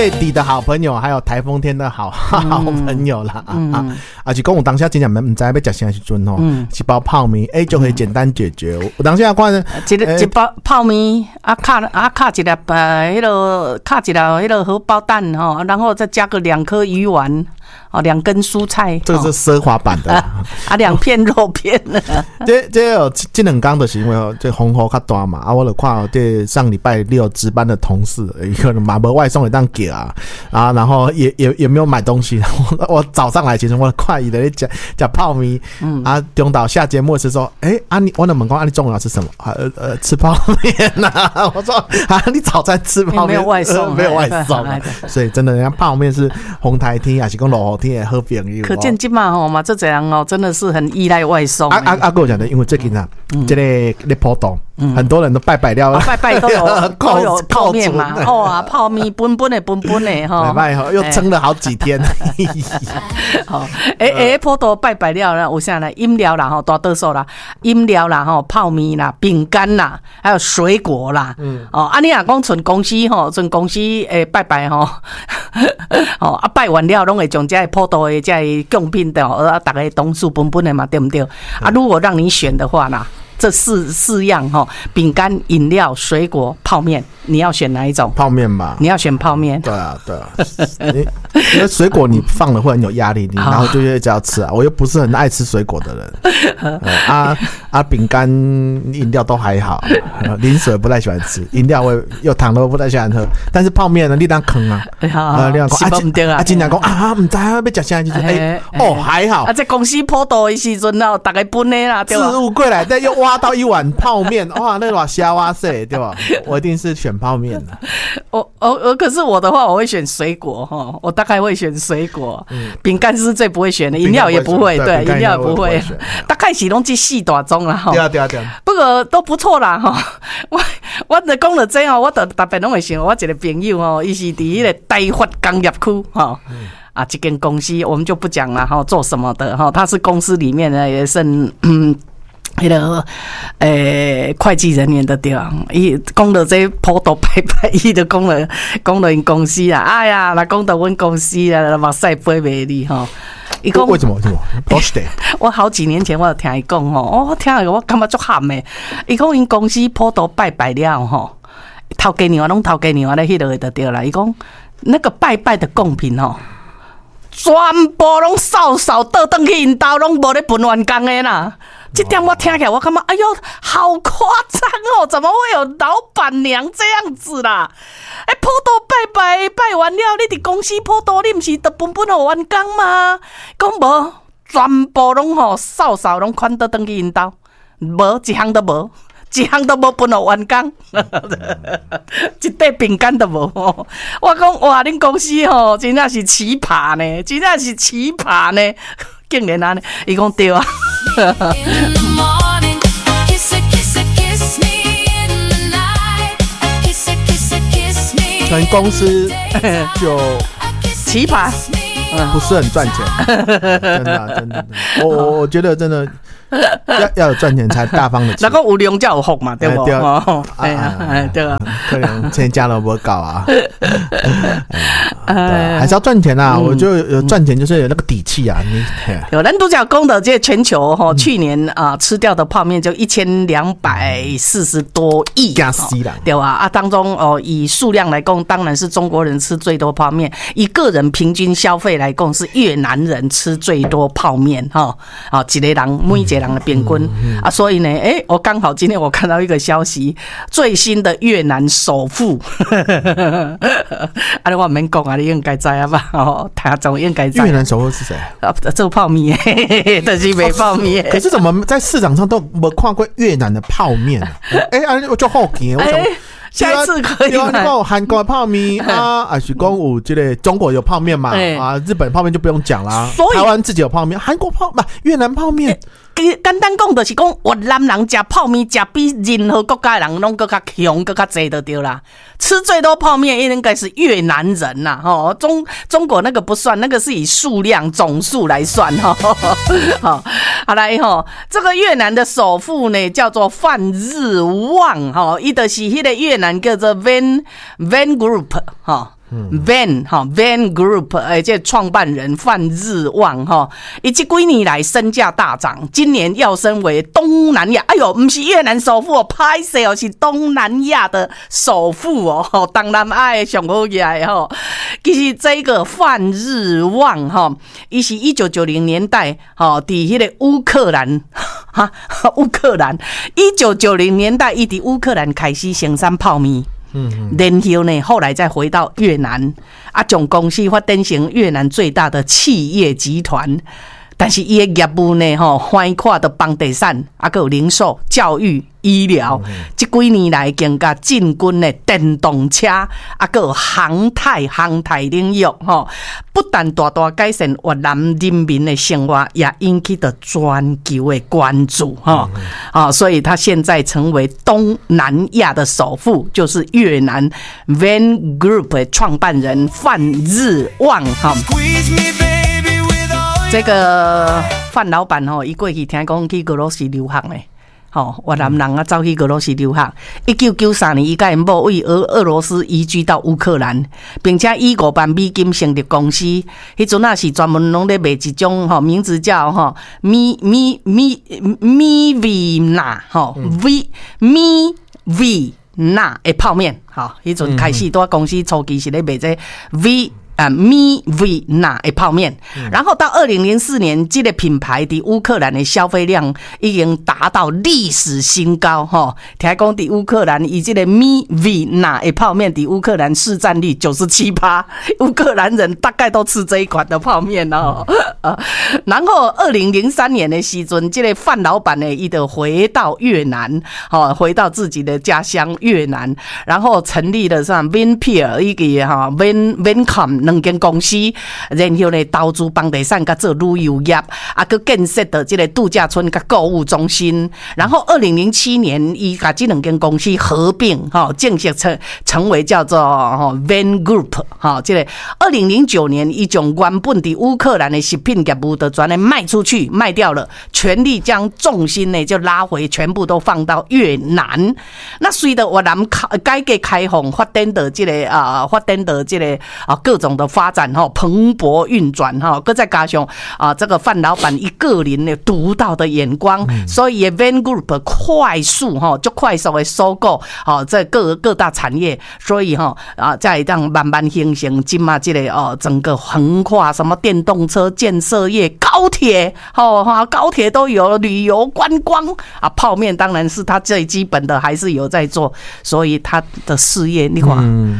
月底的好朋友，还有台风天的好朋友啦。是讲我当下真正唔知要食啥时阵吼，一包泡面就可以简单解决。我当下看一包泡面卡一粒迄个卡一粒迄个荷包蛋吼，然后再加个2颗鱼丸。2根蔬菜， 这是奢华版的 2片肉片。 这两天就是因为这风雨较大嘛，我就看这上礼拜6值班的同事，可能嘛没外送也当给然后也没有买东西。我早上来，其实我看伊在讲泡面，中岛下节目是说，我能问讲你中午要吃什么？吃泡面呐。我说你早餐吃泡面没有外送， 没有外送，所以真的人家泡面是红台天还是讲落雨天的好朋友。 可见今嘛这人真的是很依赖外送。 跟我讲的，因为最近这个咧普渡，很多人都拜料， 拜都有泡面嘛，泡面本的哈， 又撑了好几天。 好，普渡拜料啦，有啥呢？饮料啦，大多数啦，饮料啦，泡面啦，饼干啦，还有水果啦。你若讲纯公司拜拜完了，拢会将这普渡的这贡品的，大家同事本的嘛，对不对？如果让你选的话啦，这四样饼干、饮料、水果、泡面，你要选哪一种？泡面吧。你要选泡面。 对啊。因为水果你放了会很有压力，然后就会这样吃我又不是很爱吃水果的人。饼干、饮料都还好，零食不太喜欢吃，饮料我有糖的不太喜欢喝，但是泡面呢，你当坑你当讲经常讲唔知要吃啥就是还好。 在公司普渡的时阵大家分的啦，对吧？ 置物柜来再又挖到一碗泡面，哇，那碗虾哇塞，对吧？我一定是选泡面的。 可是我的话，我会选水果我大概会选水果。饼干是最不会选的，饮料也不会，对，饮料也不会，大概是拢这4大种啦对。 不过都不错啦我就讲了这我就特别拢会想我一个朋友伊是伫迄个台发工业区这间公司我们就不讲了做什么的他是公司里面呢也是那个会计人员的对啊，伊讲到这普渡拜，伊就讲了因公司啊，哎呀，来讲到阮公司啊，目屎飞袂离伊讲为什么？ 我好几年前我就听伊讲我听了我感觉足喊的。伊讲因公司普渡拜了头家娘拢头家娘咧迄落就对啦。伊讲那个拜的贡品全部拢扫倒转去因兜，拢无咧分员工的啦。这点我听起来，我感觉哎呦，好夸张怎么会有老板娘这样子啦？普渡拜完了，你伫公司普渡，你不是得分给员工吗？讲无，全部拢扫拢款倒转去因兜，无一项都无。分给员工，一袋饼干都无。我讲哇，恁公司真的是奇葩呢，竟然安尼，伊讲对啊。 全公司就奇葩， 不是很赚钱，真的，我觉得真的。要有赚钱才大方的， 那个有量才有福嘛，对不？对啊，可能钱家都不搞啊，还是要赚钱啊。我就有赚钱，就是有那个底气啊。 有人都讲公的，这全球去年吃掉的泡面就1240多亿，对吧？当中以数量来讲，当然是中国人吃最多泡面；以个人平均消费来讲，是越南人吃最多泡面一个人每一个人的平均所以呢，我刚好今天我看到一个消息，最新的越南首富，我不免讲你应该知道吧？他总应该知道。 越南首富是谁？ 做泡面，就是卖泡面。 可是怎么在市场上都没看过越南的泡面？我就好奇，我想。 下一次可以买。 你讲韩国的泡面还是讲有这个中国有泡面嘛？日本泡面就不用讲啦。台湾自己有泡面，韩国越南泡面。 简单讲就是讲，越南人吃泡面吃比任何国家的人拢更加强、更加多就对啦。吃最多泡面应该是越南人呐，中国那个不算，那个是以数量总数来算好来这个越南的首富呢叫做范日旺伊就是迄个越南叫做 Van Group Van Group 这创办人范日旺伊这几年来身价大涨，今年要升为东南亚，哎呦，不是越南首富拍摄是东南亚的首富当然爱上好起来其实这个范日旺伊是1990年代伫迄个乌克兰1990年代伊伫乌克兰开始生产泡面。然后呢，后来再回到越南，将公司发展成越南最大的企业集团。但是伊的业务呢，宽阔的房地产，还有零售、教育、医疗，这几年来更加进军的电动车，还有航太领域，不但大大改善越南人民的生活，也引起了全球的关注，所以他现在成为东南亚的首富，就是越南 Van Group 的创办人范日旺，这个范老板伊过去听讲去俄罗斯留学诶，越南人走去俄罗斯留学。1993年，伊甲因某为俄罗斯移居到乌克兰，并且以5万美金成立公司。迄阵是专门拢咧卖一种名字叫Mivina Mivina 的泡面。迄阵开始在公司初期是咧卖这Mivina 的泡面，然后到2004年，这个品牌在乌克兰的消费量已经达到历史新高听讲在乌克兰，以这个 Mivina 的泡面在乌克兰市占率 97%， 乌克兰人大概都吃这一款的泡面然后2003年的时阵，这个范老板呢，伊就回到越南回到自己的家乡越南，然后成立了像 Vinpearl 一个Vincom 两间公司，然后呢投资房地产甲做旅游业，佮建设的这个度假村甲购物中心。然后2007年，伊甲这两间公司合并，正式成为叫做Van Group。这个2009年，伊将原本伫乌克兰的食品业务的全呢卖出去，卖掉了，全力将重心呢就拉回，全部都放到越南。那随着越南改革开放，发展的这个各种的发展蓬勃运转再加上这个范老板一个人的独到的眼光，所以 Van Group 快速的收购这各大产业，所以再让慢慢形成今嘛这个整个横跨什么电动车建设业、高铁高铁都有，旅游观光泡面当然是他最基本的还是有在做，所以他的事业你看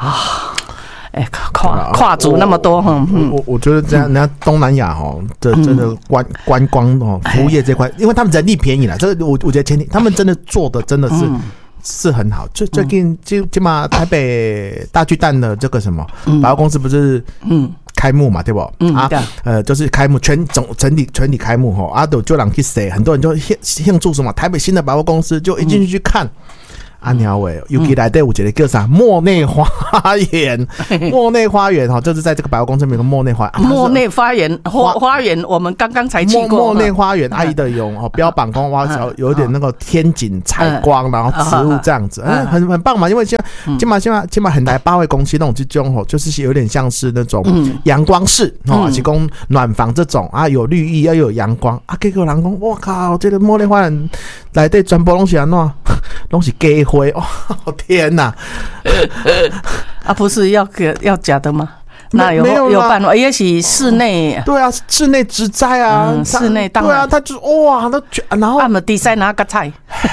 跨足那么多我觉得这样，人家东南亚的真的观光服务业这块，因为他们人力便宜啦，这个我觉得前提他们真的做的真的是很好。最近起码台北大巨蛋的这个什么百货公司不是开幕嘛，对不？就是开幕全体开幕就人去谁，很多人就庆祝什么台北新的百货公司，就一进去去看。鸟尾尤其来对我觉得叫啥莫内花园，莫内花园就是在这个百货公司里面的莫内花园。 莫内花园花园，我们刚刚才去过。 莫内花园，阿姨的有标榜光哇，有点那个天井采光，然后植物这样子，很棒嘛。因为现在很来八位公司那种这种就是有点像是那种阳光室提供暖房这种有绿意要有阳光结果人讲我靠，这个莫内花园来对全部东西安怎东西给灰天哪不是要假的吗？那有办法，也许室内对啊，室内植栽室内当然对啊，他就哇，然后他们比赛拿个菜，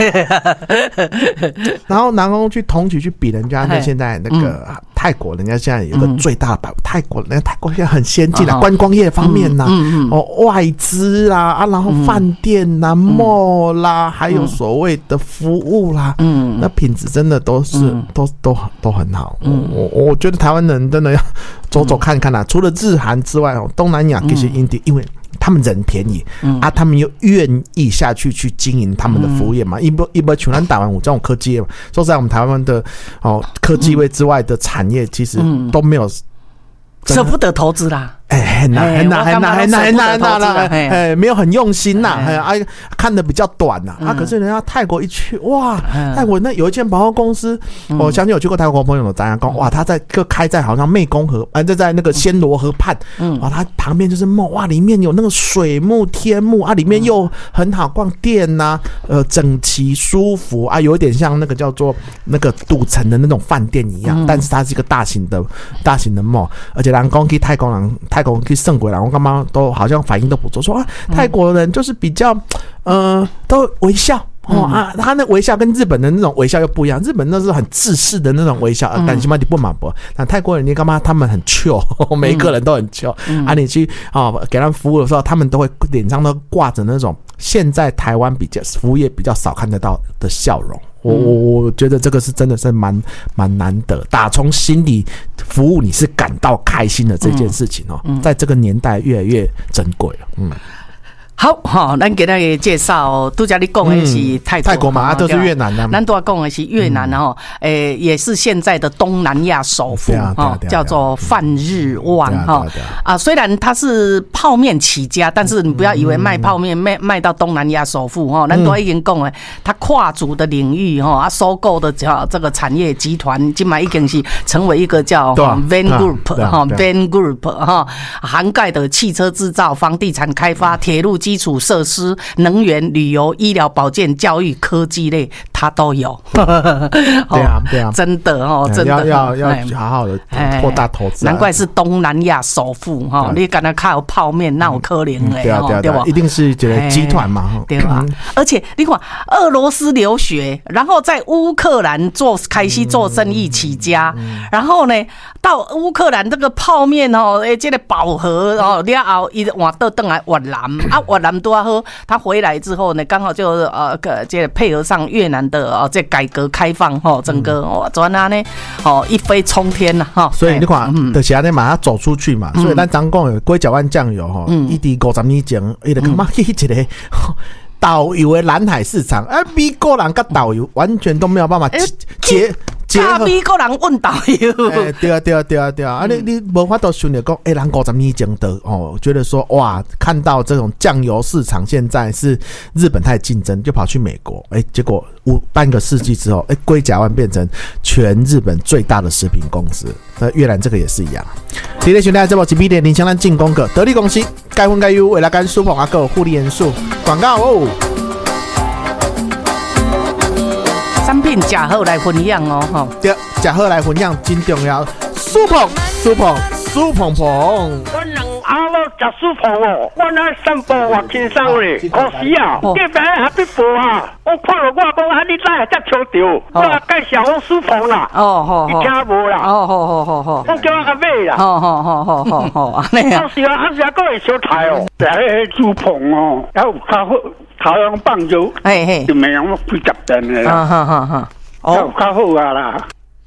然后去同去比人家那现在那个泰国，人家现在有个最大的泰国现在很先进的观光业方面呐，外资啦然后饭店啦、mall 啦，还有所谓的服务啦，那品质真的都是都很好。我觉得台湾人真的要走走看看啦，除了日韩之外东南亚其实因为他们人便宜他们又愿意下去经营他们的服务业嘛，一不像咱台湾有这种科技业嘛，说实在我们台湾的科技业之外的产业其实都没有舍不得投资啦。 很难没有很用心呐，看得比较短呐可是人家泰国一去，哇，泰国那有一间百货公司，我相信有去过泰国朋友的咱讲，哇，他开在好像湄公河，在那个暹罗河畔，它旁边就是梦，哇，里面有那个水幕、天幕里面又很好逛店呐，整齐舒服有一点像那个叫做那个赌城的那种饭店一样，但是它是一个大型的 mall， 而且人讲去泰国去圣鬼，然后干嘛都好像反应都不错，说泰国人就是比较都微笑。他那微笑跟日本的那种微笑又不一样，日本那是很自私的那种微笑，但起码你不满薄。但泰国人你干嘛？他们很 chill， 每一个人都很 chill。你去给他们服务的时候，他们都会脸上都挂着那种现在台湾服务业比较少看得到的笑容。我觉得这个是真的是蛮难得，打从心里服务你是感到开心的这件事情在这个年代越来越珍贵了。 好，咱给大家介绍，拄才你讲的是泰国嘛，都是越南的。 咱都要讲的是越南也是现在的东南亚首富叫做泛日湾虽然它是泡面起家，但是你不要以为卖泡面卖到东南亚首富咱都已经讲了，它跨足的领域收购的这个产业集团，今麦已经是成为一个叫 Van Group Group 涵盖的汽车制造、房地产开发、铁路基础设施、能源、旅游、医疗保健、教育、科技类，它都有。 对啊， 真的真的要好好的扩大投资。 难怪是东南亚首富你敢那靠泡面，那有可能嘞， 对吧？一定是这个集团嘛， 对吧？而且你看，俄罗斯留学，然后在乌克兰开始做生意起家，然后呢，到乌克兰这个泡面这个饱和了后，伊换倒转来越南越南多好，他回来之后呢，刚好就这个配合上越南的这改革开放整个转啊呢一飞冲天呐所以你看，就是安尼嘛，他走出去嘛，所以咱常讲的龟甲湾酱油伊伫50年前，伊就感觉去一个导游的蓝海市场，美国人跟导游完全都没有办法结合。 美国人问导游， 对啊！你无法度想着讲，人50年前的觉得说哇，看到这种酱油市场现在是日本太竞争，就跑去美国，结果半个世纪之后，龟甲湾变成全日本最大的食品公司。越南这个也是一样。今天兄弟这部是米点零香咱进攻个得力公司，该分该优，未来干舒捧个护理元素广告产品吃好来分享对，吃好来分享真重要。舒捧， 我人阿老吃舒捧我那散步我轻松嘞，可惜隔壁还必步我看到我讲你哪会才抽到？我介绍我舒捧啦，你听无啦？ 好， 我叫阿妹啦。 好，安尼啊。是个会小台舒捧还有较好。头样放就，就没有几十吨的啦，有较好啦。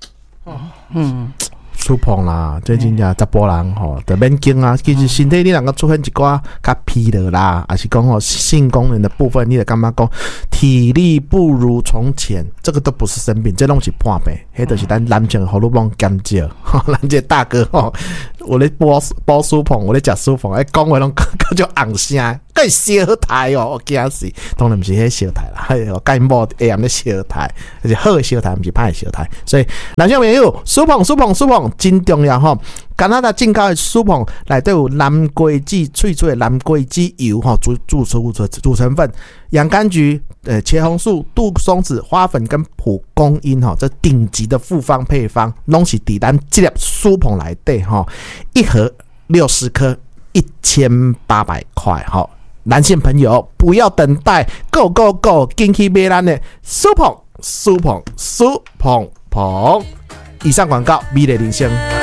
舒捧啦，最近呀，查甫人就免惊啊。其实身体你能够出现一寡较疲劳啦，还是讲性功能的部分，你就感觉讲体力不如从前，这个都不是生病，这拢是破病，迄就是咱男性荷尔蒙减少。咱这大哥我咧包舒捧，我咧食舒捧，讲话拢就昂声。更小台我惊死！当然不是迄小台啦，我盖某AM的小台，而且好的小台，不是歹的小台。所以男性朋友，舒捧真重要加拿大进口的舒捧内底有蓝桂枝萃出的蓝桂枝油主成分，洋甘菊、茄红素、杜松子、花粉跟蒲公英这顶级的复方配方，拢是伫咱这粒舒捧内底一盒60颗，1800块男性朋友不要等待 ，Go Go Go， 赶去买咱的舒捧。以上广告，美丽人生。